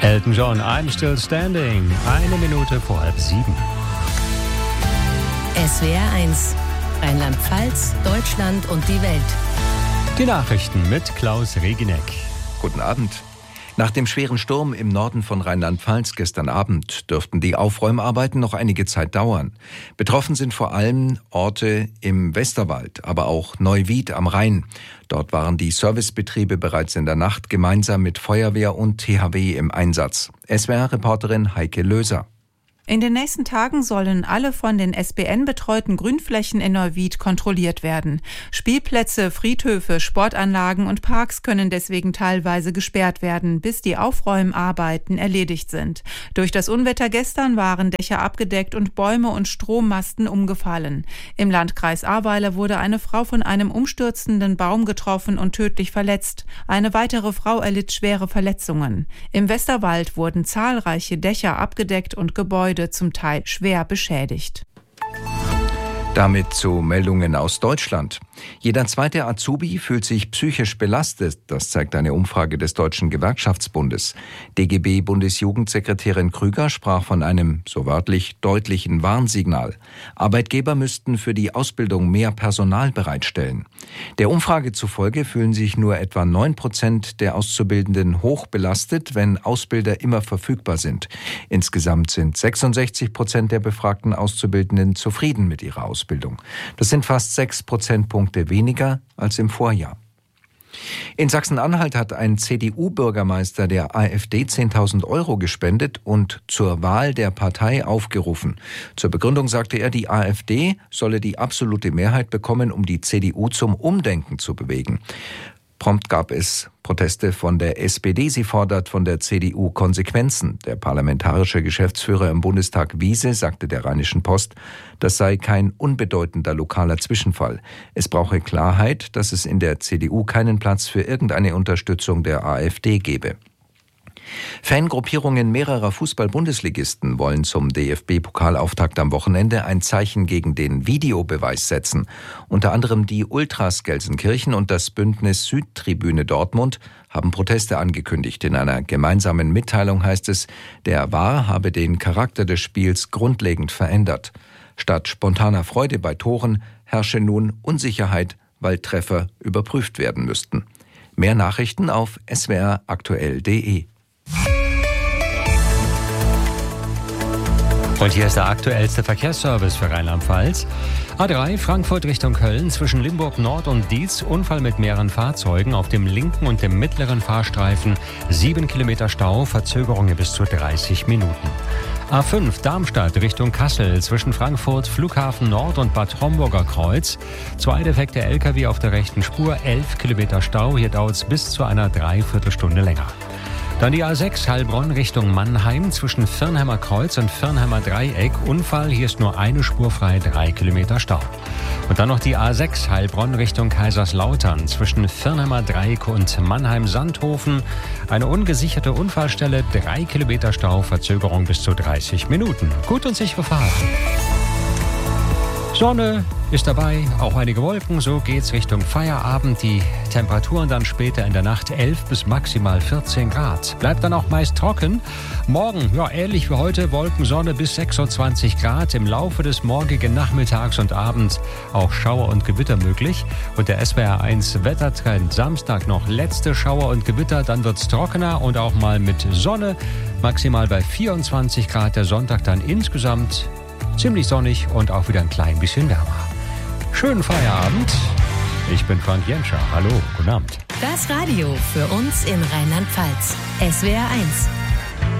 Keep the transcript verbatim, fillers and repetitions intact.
Elton John, I'm Still Standing. Eine Minute vor halb sieben. S W R eins. Rheinland-Pfalz, Deutschland und die Welt. Die Nachrichten mit Klaus Regineck. Guten Abend. Nach dem schweren Sturm im Norden von Rheinland-Pfalz gestern Abend dürften die Aufräumarbeiten noch einige Zeit dauern. Betroffen sind vor allem Orte im Westerwald, aber auch Neuwied am Rhein. Dort waren die Servicebetriebe bereits in der Nacht gemeinsam mit Feuerwehr und T H W im Einsatz. S W R-Reporterin Heike Löser. In den nächsten Tagen sollen alle von den S B N betreuten Grünflächen in Neuwied kontrolliert werden. Spielplätze, Friedhöfe, Sportanlagen und Parks können deswegen teilweise gesperrt werden, bis die Aufräumarbeiten erledigt sind. Durch das Unwetter gestern waren Dächer abgedeckt und Bäume und Strommasten umgefallen. Im Landkreis Ahrweiler wurde eine Frau von einem umstürzenden Baum getroffen und tödlich verletzt. Eine weitere Frau erlitt schwere Verletzungen. Im Westerwald wurden zahlreiche Dächer abgedeckt und Gebäude zum Teil schwer beschädigt. Damit zu Meldungen aus Deutschland. Jeder zweite Azubi fühlt sich psychisch belastet, das zeigt eine Umfrage des Deutschen Gewerkschaftsbundes. D G B-Bundesjugendsekretärin Krüger sprach von einem, so wörtlich, deutlichen Warnsignal. Arbeitgeber müssten für die Ausbildung mehr Personal bereitstellen. Der Umfrage zufolge fühlen sich nur etwa neun Prozent der Auszubildenden hoch belastet, wenn Ausbilder immer verfügbar sind. Insgesamt sind sechsundsechzig Prozent der befragten Auszubildenden zufrieden mit ihrer Ausbildung. Das sind fast sechs Prozentpunkte weniger als im Vorjahr. In Sachsen-Anhalt hat ein C D U-Bürgermeister der AfD zehntausend Euro gespendet und zur Wahl der Partei aufgerufen. Zur Begründung sagte er, die AfD solle die absolute Mehrheit bekommen, um die C D U zum Umdenken zu bewegen. Prompt gab es Proteste von der S P D. Sie fordert von der C D U Konsequenzen. Der parlamentarische Geschäftsführer im Bundestag Wiese sagte der Rheinischen Post, das sei kein unbedeutender lokaler Zwischenfall. Es brauche Klarheit, dass es in der C D U keinen Platz für irgendeine Unterstützung der AfD gebe. Fangruppierungen mehrerer Fußball-Bundesligisten wollen zum D F B-Pokalauftakt am Wochenende ein Zeichen gegen den Videobeweis setzen. Unter anderem die Ultras Gelsenkirchen und das Bündnis Südtribüne Dortmund haben Proteste angekündigt. In einer gemeinsamen Mitteilung heißt es, der V A R habe den Charakter des Spiels grundlegend verändert. Statt spontaner Freude bei Toren herrsche nun Unsicherheit, weil Treffer überprüft werden müssten. Mehr Nachrichten auf s w r aktuell punkt d e. Und hier ist der aktuellste Verkehrsservice für Rheinland-Pfalz. A drei Frankfurt Richtung Köln zwischen Limburg Nord und Dietz. Unfall mit mehreren Fahrzeugen auf dem linken und dem mittleren Fahrstreifen. Sieben Kilometer Stau, Verzögerungen bis zu dreißig Minuten. A fünf Darmstadt Richtung Kassel zwischen Frankfurt Flughafen Nord und Bad Homburger Kreuz. Zwei defekte L K W auf der rechten Spur, elf Kilometer Stau. Hier dauert es bis zu einer Dreiviertelstunde länger. Dann die A sechs Heilbronn Richtung Mannheim zwischen Firnheimer Kreuz und Firnheimer Dreieck. Unfall, hier ist nur eine Spur frei, drei Kilometer Stau. Und dann noch die A sechs Heilbronn Richtung Kaiserslautern zwischen Firnheimer Dreieck und Mannheim-Sandhofen. Eine ungesicherte Unfallstelle, drei Kilometer Stau, Verzögerung bis zu dreißig Minuten. Gut und sichere Fahrt. Sonne ist dabei, auch einige Wolken, so geht's Richtung Feierabend. Die Temperaturen dann später in der Nacht elf bis maximal vierzehn Grad. Bleibt dann auch meist trocken. Morgen, ja ähnlich wie heute, Wolken, Sonne bis sechsundzwanzig Grad. Im Laufe des morgigen Nachmittags und Abends auch Schauer und Gewitter möglich. Und der S W R eins Wettertrend, Samstag noch letzte Schauer und Gewitter, dann wird's trockener und auch mal mit Sonne. Maximal bei vierundzwanzig Grad, der Sonntag dann insgesamt ziemlich sonnig und auch wieder ein klein bisschen wärmer. Schönen Feierabend. Ich bin Frank Jenscher. Hallo, guten Abend. Das Radio für uns in Rheinland-Pfalz. S W R eins.